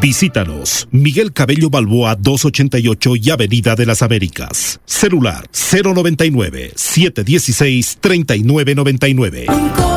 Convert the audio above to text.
Visítanos, Miguel Cabello Balboa 288 y Avenida de las Américas. Celular 099-716-3999.